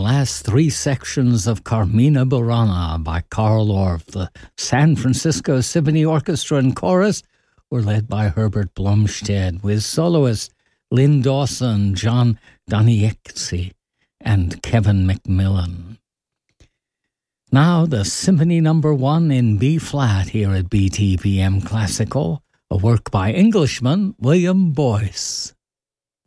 last three sections of Carmina Burana by Carl Orff. The San Francisco Symphony Orchestra and Chorus were led by Herbert Blomstedt, with soloists Lynn Dawson, John Donieczny, and Kevin McMillan. Now the Symphony No. 1 in B-flat here at BTPM Classical, a work by Englishman William Boyce.